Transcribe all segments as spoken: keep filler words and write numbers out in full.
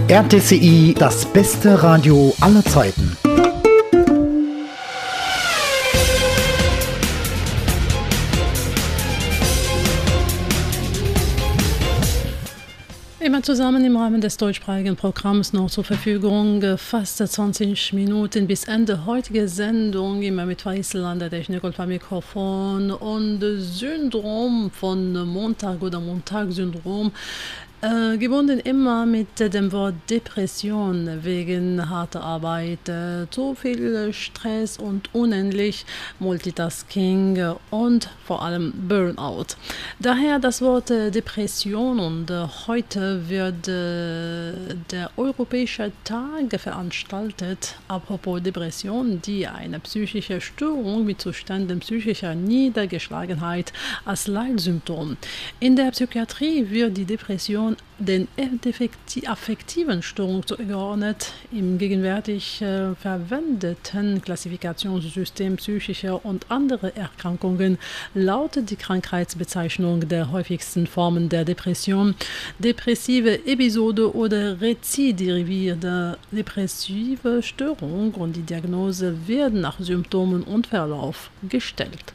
R T C I, das beste Radio aller Zeiten. Immer zusammen im Rahmen des deutschsprachigen Programms noch zur Verfügung. Fast zwanzig Minuten bis Ende heutige Sendung. Immer mit Faisal an der Technik und am Mikrofon. Und Syndrom von Montag oder Montagssyndrom. Äh, gebunden immer mit dem Wort Depression wegen harter Arbeit, äh, zu viel Stress und unendlich Multitasking und vor allem Burnout. Daher das Wort äh, Depression und äh, heute wird äh, der Europäische Tag veranstaltet, apropos Depression, die eine psychische Störung mit Zuständen psychischer Niedergeschlagenheit als Leitsymptom. In der Psychiatrie wird die Depression den affektiven Störungen zugeordnet. Im gegenwärtig äh, verwendeten Klassifikationssystem psychischer und andere Erkrankungen lautet die Krankheitsbezeichnung der häufigsten Formen der Depression depressive Episode oder rezidivierte depressive Störung, und die Diagnose werden nach Symptomen und Verlauf gestellt.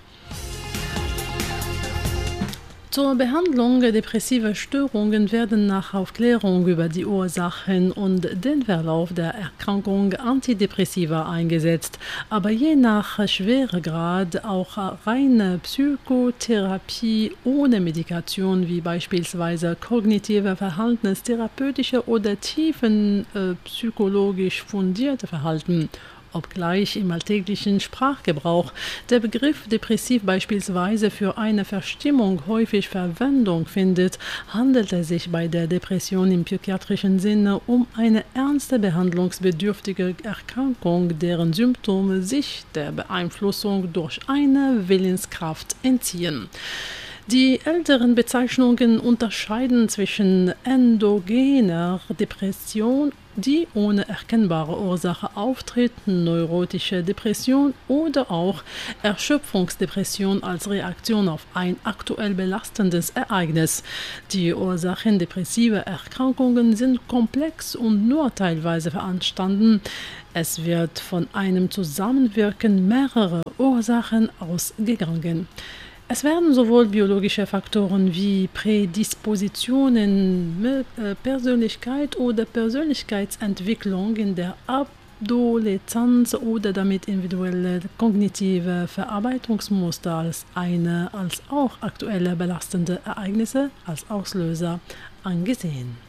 Zur Behandlung depressiver Störungen werden nach Aufklärung über die Ursachen und den Verlauf der Erkrankung Antidepressiva eingesetzt, aber je nach Schweregrad auch reine Psychotherapie ohne Medikation, wie beispielsweise kognitive, verhaltenstherapeutische oder tiefenpsychologisch fundierte Verhalten. Obgleich im alltäglichen Sprachgebrauch der Begriff depressiv beispielsweise für eine Verstimmung häufig Verwendung findet, handelt es sich bei der Depression im psychiatrischen Sinne um eine ernste behandlungsbedürftige Erkrankung, deren Symptome sich der Beeinflussung durch eine Willenskraft entziehen. Die älteren Bezeichnungen unterscheiden zwischen endogener Depression, die ohne erkennbare Ursache auftritt, neurotische Depression oder auch Erschöpfungsdepression als Reaktion auf ein aktuell belastendes Ereignis. Die Ursachen depressiver Erkrankungen sind komplex und nur teilweise veranstanden. Es wird von einem Zusammenwirken mehrerer Ursachen ausgegangen. Es werden sowohl biologische Faktoren wie Prädispositionen, Persönlichkeit oder Persönlichkeitsentwicklung in der Adoleszenz oder damit individuelle kognitive Verarbeitungsmuster als eine, als auch aktuelle belastende Ereignisse als Auslöser angesehen.